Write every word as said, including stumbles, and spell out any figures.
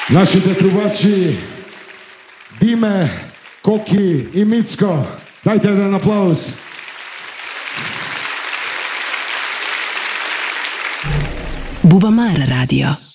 Нашите трубачи Диме, Коки и Мицко. Дайте еден аплауз. Бубамар радио.